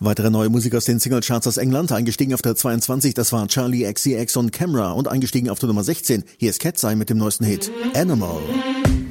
Weitere neue Musik aus den Singlecharts aus England, eingestiegen auf der 22, das war Charlie XCX und Camera und eingestiegen auf der Nummer 16. Hier ist Cat's Eye mit dem neuesten Hit, Animal.